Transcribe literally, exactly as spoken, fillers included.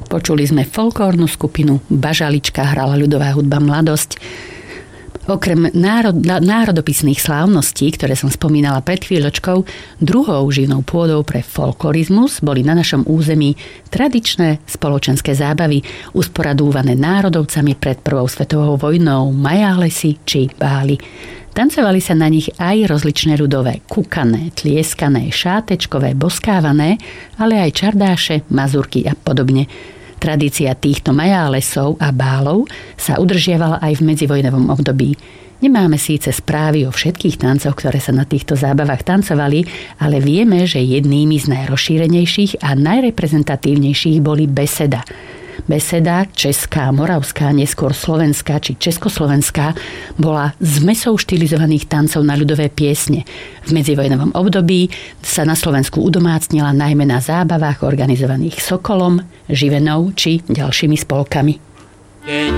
Počuli sme folklórnu skupinu Bažalička, hrala ľudová hudba Mladosť. Okrem národ, národopisných slávností, ktoré som spomínala pred chvíľočkou, druhou živnou pôdou pre folklorizmus boli na našom území tradičné spoločenské zábavy, usporadúvané národovcami pred prvou svetovou vojnou, majálesy či bály. Tancovali sa na nich aj rozličné ľudové kukané, tlieskané, šátečkové, boskávané, ale aj čardáše, mazurky a podobne. Tradícia týchto majálesov a bálov sa udržiavala aj v medzivojnovom období. Nemáme síce správy o všetkých tancoch, ktoré sa na týchto zábavách tancovali, ale vieme, že jednými z najrozšírenejších a najreprezentatívnejších boli beseda. Beseda, česká, moravská, neskôr slovenská či československá, bola zmesou štilizovaných tancov na ľudové piesne. V medzivojnovom období sa na Slovensku udomácnila najmä na zábavách organizovaných Sokolom, Živenou či ďalšími spolkami.